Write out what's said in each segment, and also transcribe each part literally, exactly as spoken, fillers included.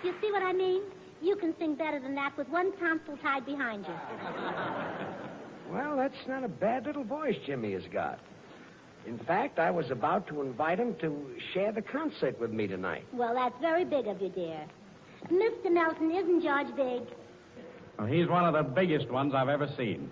You see what I mean? You can sing better than that with one tonsil tied behind you. Well, that's not a bad little voice Jimmy has got. In fact, I was about to invite him to share the concert with me tonight. Well, that's very big of you, dear. Mister Melton, isn't George big? Well, he's one of the biggest ones I've ever seen.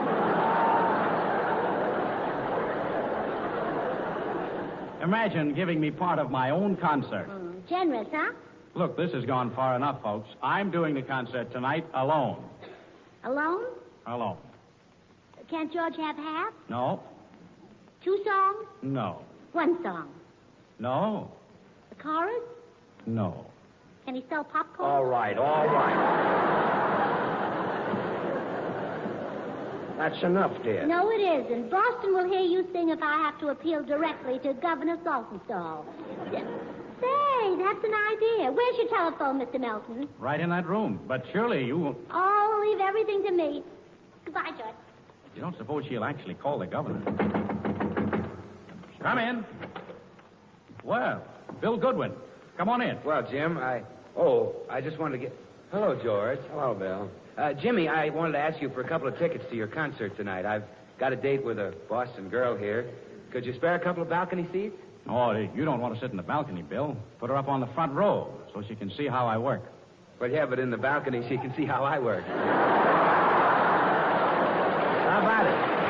Imagine giving me part of my own concert. Mm, generous, huh? Look, this has gone far enough, folks. I'm doing the concert tonight alone. Alone? Alone. Can't George have half? No. Two songs? No. One song? No. The chorus? No. Can he sell popcorn? All right, all right. That's enough, dear. No, it isn't. Boston will hear you sing if I have to appeal directly to Governor Saltonstall. Say, that's an idea. Where's your telephone, Mister Melton? Right in that room. But surely you won't... Oh, leave everything to me. Goodbye, George. You don't suppose she'll actually call the governor? Come in. Well, Bill Goodwin. Come on in. Well, Jim, I... Oh, I just wanted to get... Hello, George. Hello, Bill. Uh, Jimmy, I wanted to ask you for a couple of tickets to your concert tonight. I've got a date with a Boston girl here. Could you spare a couple of balcony seats? Oh, you don't want to sit in the balcony, Bill. Put her up on the front row so she can see how I work. Well, yeah, but in the balcony she can see how I work. How about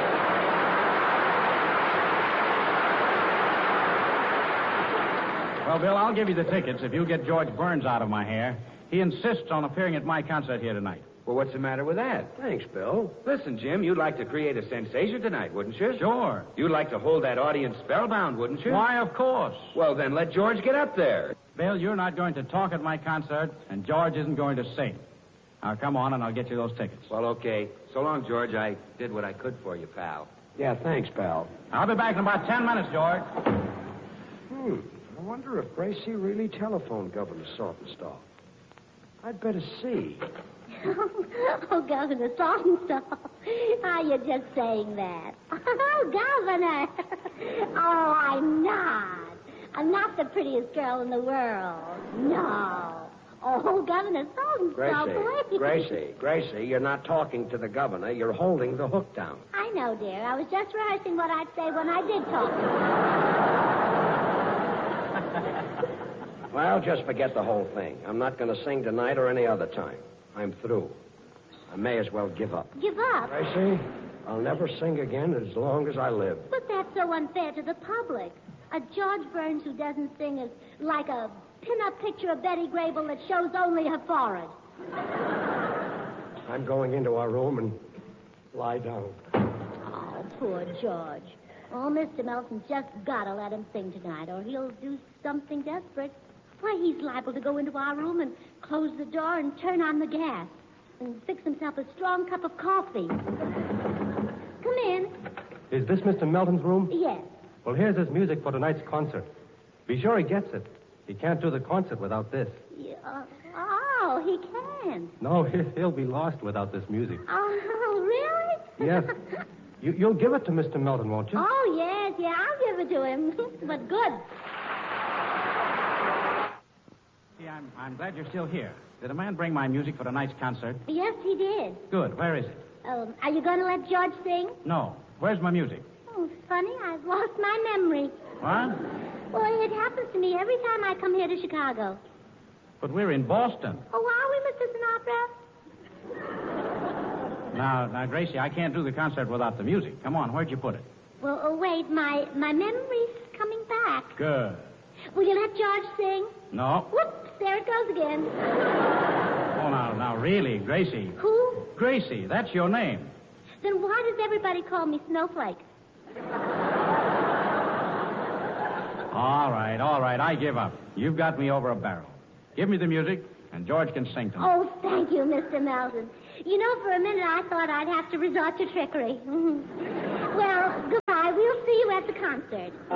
it? Well, Bill, I'll give you the tickets if you get George Burns out of my hair. He insists on appearing at my concert here tonight. Well, what's the matter with that? Thanks, Bill. Listen, Jim, you'd like to create a sensation tonight, wouldn't you? Sure. You'd like to hold that audience spellbound, wouldn't you? Why, of course. Well, then let George get up there. Bill, you're not going to talk at my concert, and George isn't going to sing. Now, come on, and I'll get you those tickets. Well, okay. So long, George. I did what I could for you, pal. Yeah, thanks, pal. I'll be back in about ten minutes, George. Hmm. I wonder if Gracie really telephoned Governor Saltonstall. I'd better see. Oh, Governor Saltonstall. Ah, you're just saying that. Oh, Governor. Oh, I'm not. I'm not the prettiest girl in the world. No. Oh, Governor Saltonstall, Gracie, Gracie, Gracie, you're not talking to the governor. You're holding the hook down. I know, dear. I was just rehearsing what I'd say when I did talk to him. Well, just forget the whole thing. I'm not going to sing tonight or any other time. I'm through. I may as well give up. Give up? Gracie, I'll never sing again as long as I live. But that's so unfair to the public. A George Burns who doesn't sing is like a pin-up picture of Betty Grable that shows only her forehead. I'm going into our room and lie down. Oh, poor George. Oh, Mister Melton's just got to let him sing tonight, or he'll do something desperate. Why, he's liable to go into our room and close the door and turn on the gas and fix himself a strong cup of coffee. Come in. Is this Mister Melton's room? Yes. Well, here's his music for tonight's concert. Be sure he gets it. He can't do the concert without this. Yeah, uh, oh, he can. No, he- he'll be lost without this music. Oh, really? Yes. You, you'll give it to Mister Melton, won't you? Oh, yes, yeah, I'll give it to him. But good. See, I'm, I'm glad you're still here. Did a man bring my music for tonight's concert? Yes, he did. Good. Where is it? Um, are you going to let George sing? No. Where's my music? Oh, funny, I've lost my memory. What? Well, it happens to me every time I come here to Chicago. But we're in Boston. Oh, are we, Mister Sinatra? Now, now, Gracie, I can't do the concert without the music. Come on, where'd you put it? Well, oh, wait, my, my memory's coming back. Good. Will you let George sing? No. Whoops, there it goes again. Oh, now, now, really, Gracie. Who? Gracie, that's your name. Then why does everybody call me Snowflake? All right, all right, I give up. You've got me over a barrel. Give me the music, and George can sing tonight. Oh, thank you, Mister Melton. You know, for a minute I thought I'd have to resort to trickery. Well, goodbye. We'll see you at the concert.